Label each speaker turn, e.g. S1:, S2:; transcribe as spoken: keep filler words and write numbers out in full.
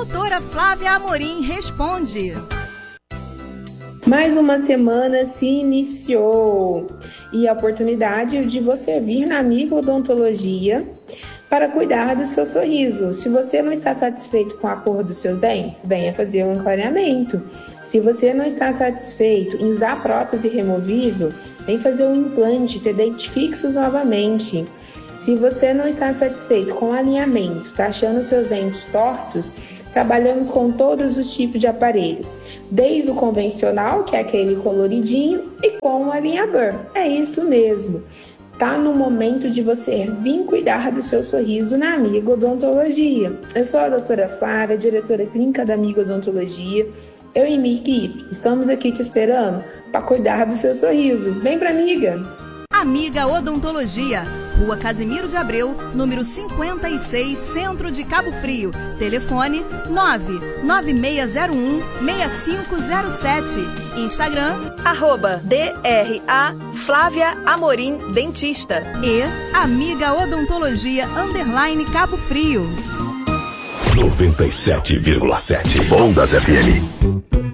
S1: Doutora Flávia Amorim responde.
S2: Mais uma semana se iniciou e a oportunidade de você vir na Amiga Odontologia para cuidar do seu sorriso. Se você não está satisfeito com a cor dos seus dentes, venha fazer um clareamento. Se você não está satisfeito em usar prótese removível, vem fazer um implante, ter dentes fixos novamente. Se você não está satisfeito com o alinhamento, está achando os seus dentes tortos, trabalhamos com todos os tipos de aparelho, desde o convencional, que é aquele coloridinho, e com o alinhador. É isso mesmo. Tá no momento de você vir cuidar do seu sorriso na Amiga Odontologia. Eu sou a doutora Flávia, diretora clínica da Amiga Odontologia. Eu e minha equipe estamos aqui te esperando para cuidar do seu sorriso. Vem pra Amiga!
S1: Amiga Odontologia, Rua Casimiro de Abreu, número cinquenta e seis, Centro de Cabo Frio. Telefone nove nove seis zero um, seis cinco zero sete. Instagram,
S3: arroba D R A Flávia Amorim Dentista.
S1: E Amiga Odontologia, underline Cabo Frio.
S4: noventa e sete vírgula sete Ondas F M.